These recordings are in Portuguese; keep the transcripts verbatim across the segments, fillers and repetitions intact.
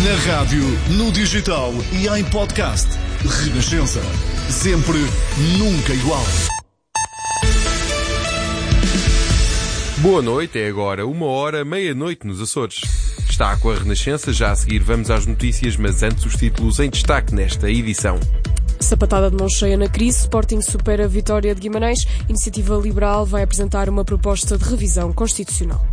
Na rádio, no digital e em podcast. Renascença. Sempre, nunca igual. Boa noite, é agora uma hora, meia-noite nos Açores. Está com a Renascença, já a seguir vamos às notícias, mas antes os títulos em destaque nesta edição. Sapatada de mão cheia na crise, Sporting supera a vitória de Guimarães. Iniciativa Liberal vai apresentar uma proposta de revisão constitucional.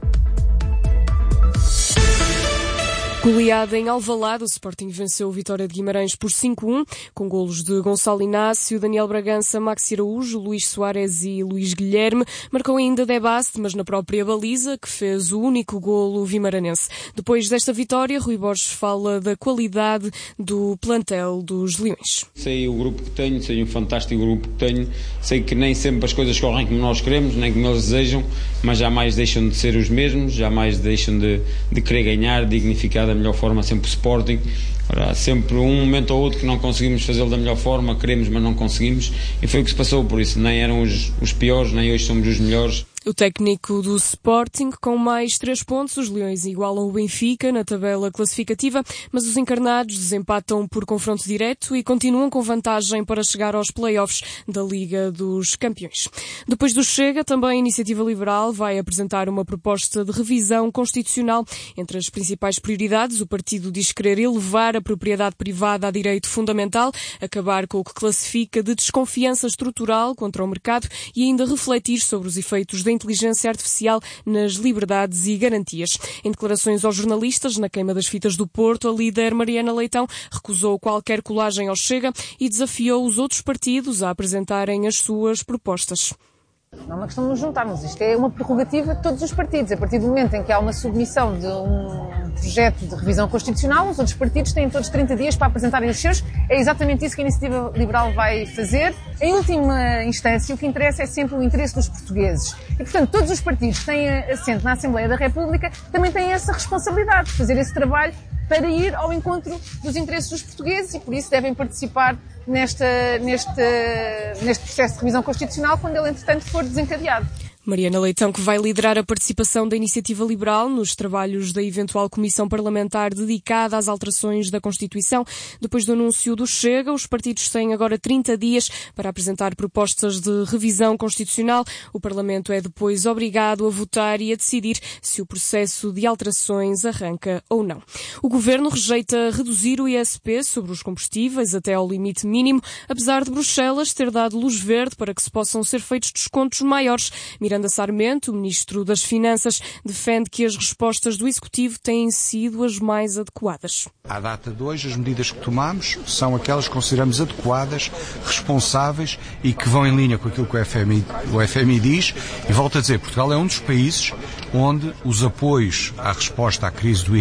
Goleada em Alvalade, o Sporting venceu a Vitória de Guimarães por cinco a um, com golos de Gonçalo Inácio, Daniel Bragança, Maxi Araújo, Luís Soares e Luís Guilherme. Marcou ainda Debaste, mas na própria baliza, que fez o único golo vimaranense. Depois desta vitória, Rui Borges fala da qualidade do plantel dos Leões. Sei o grupo que tenho, sei um fantástico grupo que tenho, sei que nem sempre as coisas correm como nós queremos, nem como eles desejam, mas jamais deixam de ser os mesmos, jamais deixam de, de querer ganhar, dignificar da melhor forma sempre o Sporting. Ora, há sempre um momento ou outro que não conseguimos fazê-lo da melhor forma, queremos mas não conseguimos, e foi o que se passou, por isso nem eram os, os piores, nem hoje somos os melhores. O técnico do Sporting, com mais três pontos, os Leões igualam o Benfica na tabela classificativa, mas os encarnados desempatam por confronto direto e continuam com vantagem para chegar aos play-offs da Liga dos Campeões. Depois do Chega, também a Iniciativa Liberal vai apresentar uma proposta de revisão constitucional. Entre as principais prioridades, o partido diz querer elevar a propriedade privada a direito fundamental, acabar com o que classifica de desconfiança estrutural contra o mercado e ainda refletir sobre os efeitos da inteligência artificial nas liberdades e garantias. Em declarações aos jornalistas, na queima das fitas do Porto, a líder Mariana Leitão recusou qualquer colagem ao Chega e desafiou os outros partidos a apresentarem as suas propostas. Não é uma questão de nos juntarmos, isto é uma prerrogativa de todos os partidos. A partir do momento em que há uma submissão de um projeto de revisão constitucional, os outros partidos têm todos trinta dias para apresentarem os seus. É exatamente isso que a Iniciativa Liberal vai fazer. Em última instância, o que interessa é sempre o interesse dos portugueses. E, portanto, todos os partidos que têm assento na Assembleia da República também têm essa responsabilidade de fazer esse trabalho para ir ao encontro dos interesses dos portugueses e, por isso, devem participar nesta, neste, neste processo de revisão constitucional quando ele, entretanto, for desencadeado. Mariana Leitão, que vai liderar a participação da Iniciativa Liberal nos trabalhos da eventual comissão parlamentar dedicada às alterações da Constituição. Depois do anúncio do Chega, os partidos têm agora trinta dias para apresentar propostas de revisão constitucional. O Parlamento é depois obrigado a votar e a decidir se o processo de alterações arranca ou não. O Governo rejeita reduzir o I S P sobre os combustíveis até ao limite mínimo, apesar de Bruxelas ter dado luz verde para que se possam ser feitos descontos maiores. Miranda Sarmento, o Ministro das Finanças, defende que as respostas do Executivo têm sido as mais adequadas. À data de hoje, as medidas que tomamos são aquelas que consideramos adequadas, responsáveis e que vão em linha com aquilo que o F M I, o F M I diz. E volto a dizer, Portugal é um dos países onde os apoios à resposta à crise do